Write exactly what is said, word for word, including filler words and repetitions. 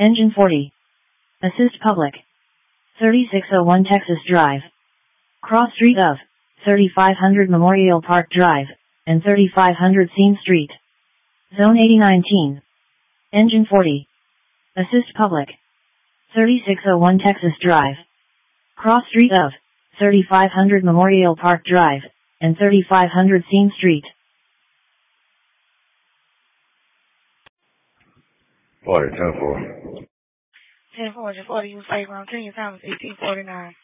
Engine forty. Assist public. thirty-six oh one Texas Drive. Cross street of thirty-five hundred Memorial Park Drive and thirty-five hundred Scene Street. Zone eighty nineteen. Engine forty. Assist public. thirty-six oh one Texas Drive. Cross street of thirty-five hundred Memorial Park Drive and thirty-five hundred Scene Street. forty, ten four. ten four, just order you flight ground ten, your time is eighteen forty-nine.